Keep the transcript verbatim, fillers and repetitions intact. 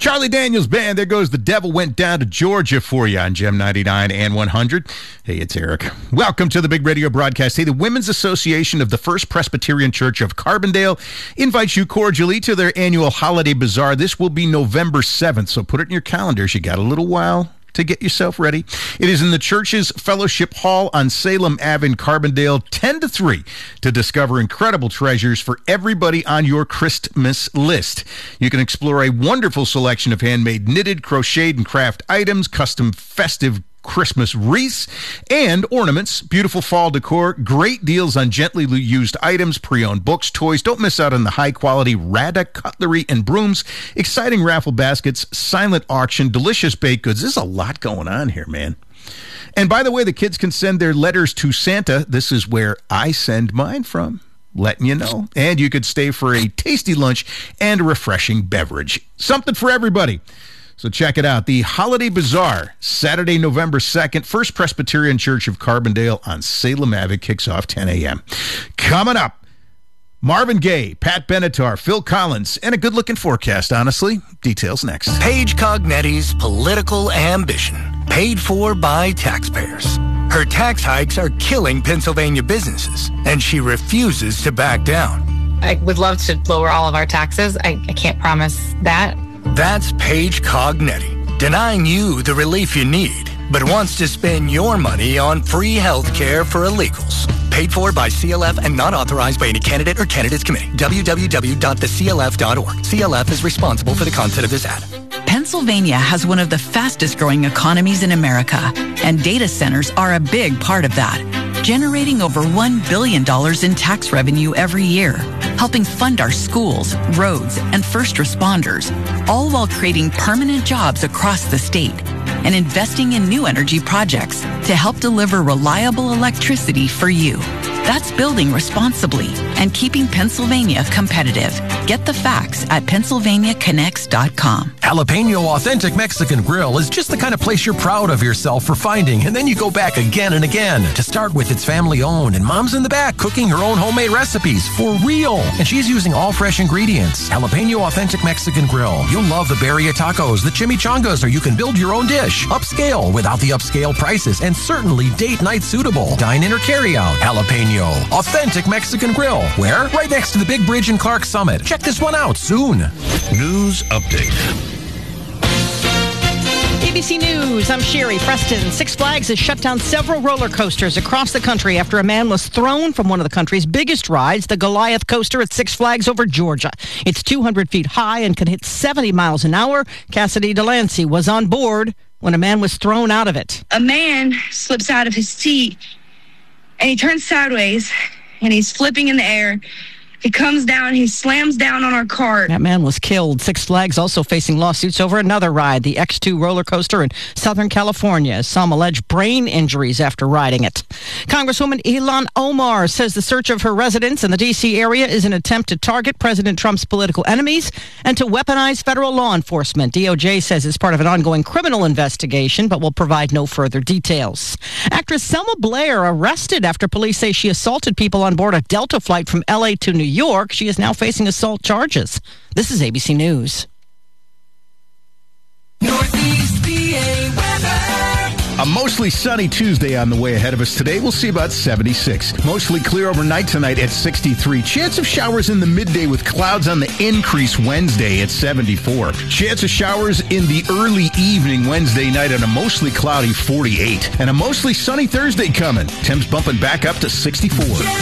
Charlie Daniels Band, there goes The Devil Went Down to Georgia for you on Gem ninety-nine and one hundred. Hey, it's Eric. Welcome to the big radio broadcast. Hey, the Women's Association of the First Presbyterian Church of Carbondale invites you cordially to their annual holiday bazaar. This will be November seventh, so put it in your calendars. You got a little while to get yourself ready. It is in the church's Fellowship Hall on Salem Avenue in Carbondale, ten to three, to discover incredible treasures for everybody on your Christmas list. You can explore a wonderful selection of handmade knitted, crocheted, and craft items, custom festive Christmas wreaths and ornaments, beautiful fall decor, great deals on gently used items, pre-owned books, toys. Don't miss out on the high-quality Rada cutlery and brooms, exciting raffle baskets, silent auction, delicious baked goods. There's a lot going on here, man. And by the way, the kids can send their letters to Santa. This is where I send mine from, letting you know. And you could stay for a tasty lunch and a refreshing beverage. Something for everybody. So check it out. The Holiday Bazaar, Saturday, November second, First Presbyterian Church of Carbondale on Salem Avenue, kicks off ten a.m. Coming up, Marvin Gaye, Pat Benatar, Phil Collins, and a good-looking forecast, honestly. Details next. Paige Cognetti's political ambition, paid for by taxpayers. Her tax hikes are killing Pennsylvania businesses, and she refuses to back down. I would love to lower all of our taxes. I, I can't promise that. That's Paige Cognetti, denying you the relief you need, but wants to spend your money on free health care for illegals. Paid for by C L F and not authorized by any candidate or candidates committee. w w w dot the c l f dot org. C L F is responsible for the content of this ad. Pennsylvania has one of the fastest growing economies in America, and data centers are a big part of that, generating over one billion dollars in tax revenue every year, helping fund our schools, roads, and first responders, all while creating permanent jobs across the state and investing in new energy projects to help deliver reliable electricity for you. That's building responsibly and keeping Pennsylvania competitive. Get the facts at pennsylvania connects dot com. Jalapeno Authentic Mexican Grill is just the kind of place you're proud of yourself for finding, and then you go back again and again. To start with, it's family-owned, and Mom's in the back cooking her own homemade recipes for real. And she's using all fresh ingredients. Jalapeno Authentic Mexican Grill. You'll love the birria tacos, the chimichangas, or you can build your own dish. Upscale without the upscale prices, and certainly date night suitable. Dine in or carry out. Jalapeno Authentic Mexican Grill. Where? Right next to the big bridge in Clark Summit. Check this one out soon. News update. A B C News, I'm Sherry Preston. Six Flags has shut down several roller coasters across the country after a man was thrown from one of the country's biggest rides, the Goliath coaster at Six Flags over Georgia. It's two hundred feet high and can hit seventy miles an hour. Cassidy Delancey was on board when a man was thrown out of it. A man slips out of his seat and he turns sideways and he's flipping in the air. He comes down, he slams down on our cart. That man was killed. Six Flags also facing lawsuits over another ride, the X two roller coaster in Southern California. Some allege brain injuries after riding it. Congresswoman Ilhan Omar says the search of her residence in the D C area is an attempt to target President Trump's political enemies and to weaponize federal law enforcement. D O J says it's part of an ongoing criminal investigation, but will provide no further details. Actress Selma Blair arrested after police say she assaulted people on board a Delta flight from L A to New York. York. She is now facing assault charges. This is A B C News. Northeast P A weather. A mostly sunny Tuesday on the way ahead of us today. We'll see about seventy-six. Mostly clear overnight tonight at sixty-three. Chance of showers in the midday with clouds on the increase Wednesday at seventy-four. Chance of showers in the early evening Wednesday night on a mostly cloudy forty-eight. And a mostly sunny Thursday coming. Temps bumping back up to sixty-four.